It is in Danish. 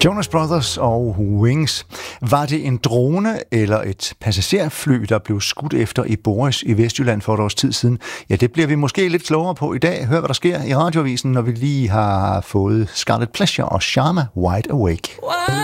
Jonas Brothers og Wings. Var det en drone eller et passagerfly, der blev skudt efter i Boris i Vestjylland for et års tid siden? Ja, det bliver vi måske lidt klogere på i dag. Hør, hvad der sker i radioavisen, når vi lige har fået Scarlet Pleasure og Sharma Wide Awake.